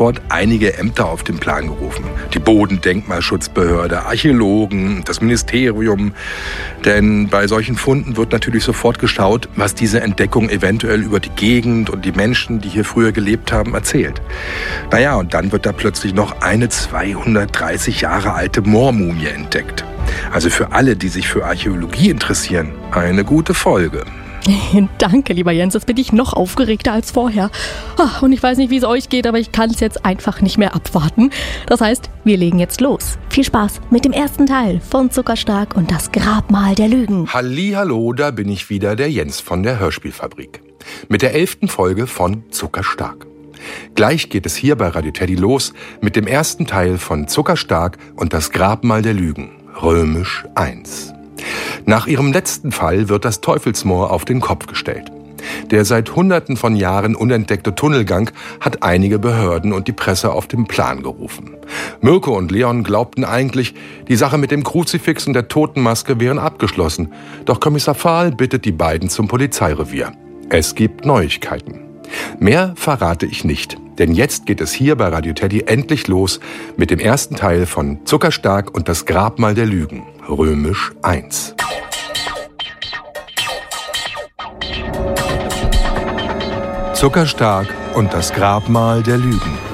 sofort einige Ämter auf den Plan gerufen. Die Bodendenkmalschutzbehörde, Archäologen, das Ministerium. Denn bei solchen Funden wird natürlich sofort geschaut, was diese Entdeckung eventuell über die Gegend und die Menschen, die hier früher gelebt haben, erzählt. Naja, und dann wird da plötzlich noch eine 230 Jahre alte Moormumie entdeckt. Also für alle, die sich für Archäologie interessieren, eine gute Folge. Danke, lieber Jens, jetzt bin ich noch aufgeregter als vorher. Und ich weiß nicht, wie es euch geht, aber ich kann es jetzt einfach nicht mehr abwarten. Das heißt, wir legen jetzt los. Viel Spaß mit dem ersten Teil von Zuckerstark und das Grabmal der Lügen. Hallihallo, da bin ich wieder, der Jens von der Hörspielfabrik. Mit der 11. Folge von Zuckerstark. Gleich geht es hier bei Radio Teddy los mit dem ersten Teil von Zuckerstark und das Grabmal der Lügen, Römisch 1. Nach ihrem letzten Fall wird das Teufelsmoor auf den Kopf gestellt. Der seit Hunderten von Jahren unentdeckte Tunnelgang hat einige Behörden und die Presse auf den Plan gerufen. Mirko und Leon glaubten eigentlich, die Sache mit dem Kruzifix und der Totenmaske wären abgeschlossen. Doch Kommissar Fahl bittet die beiden zum Polizeirevier. Es gibt Neuigkeiten. Mehr verrate ich nicht, denn jetzt geht es hier bei Radio Teddy endlich los mit dem ersten Teil von Zuckerstark und das Grabmal der Lügen, Römisch 1. Zuckerstark und das Grabmal der Lügen.